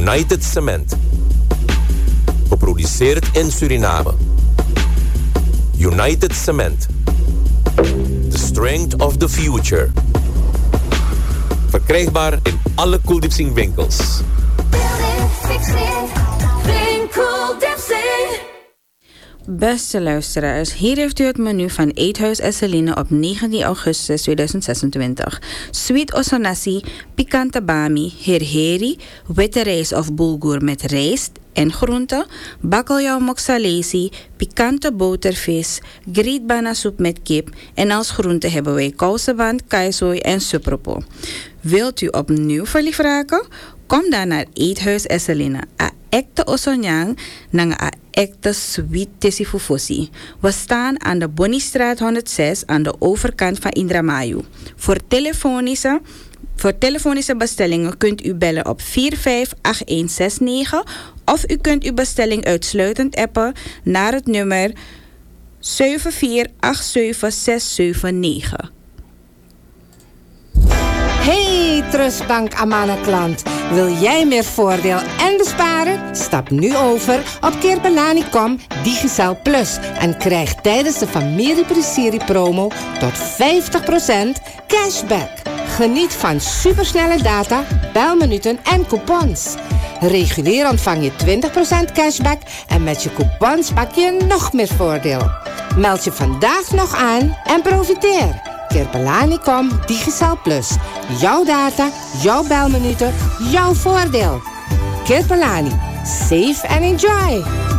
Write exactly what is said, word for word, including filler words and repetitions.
United Cement. Geproduceerd in Suriname. United Cement. The strength of the future. Verkrijgbaar in alle Cool Diepzing winkels. Beste luisteraars, hier heeft u het menu van Eethuis Esseline op negentien augustus tweeduizend zesentwintig. Sweet Osonassi, pikante bami, herheri, witte rijst of bulgur met rijst en groenten, bakkeljauw moksalesi, pikante botervis, grietbanasoep met kip en als groente hebben wij kouseband, kaisooi en supropo. Wilt u opnieuw verliefd raken? Kom dan naar Eethuis Esseline. A ekte osonyang nang a ekte sweet tesifufusi. We staan aan de Bonniestraat honderdzes aan de overkant van Indramayu. Voor telefonische, voor telefonische bestellingen kunt u bellen op vier vijf acht een zes negen of u kunt uw bestelling uitsluitend appen naar het nummer zeven vier acht zeven zes zeven negen. Hey Trustbank Amana klant, wil jij meer voordeel en besparen? Stap nu over op Keerpelani.com Digicel Plus en krijg tijdens de Familie Prisiri promo tot vijftig procent cashback. Geniet van supersnelle data, belminuten en coupons. Regulier ontvang je twintig procent cashback en met je coupons pak je nog meer voordeel. Meld je vandaag nog aan en profiteer. Keerpelani.com Digicel Plus. Jouw data, jouw belminuten, jouw voordeel. Keerpelani. Save and enjoy.